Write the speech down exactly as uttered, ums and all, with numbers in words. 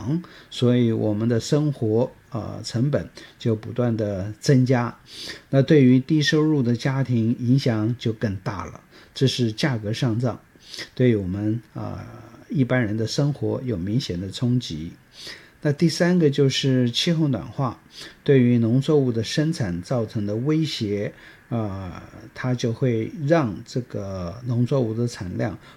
涨，所以我们的生活呃成本就不断的增加，那对于低收入的家庭影响就更大了，这是价格上涨，对于我们啊、呃、一般人的生活有明显的冲击。那第三个就是气候暖化对于农作物的生产造成的威胁，呃，它就会让这个农作物的产量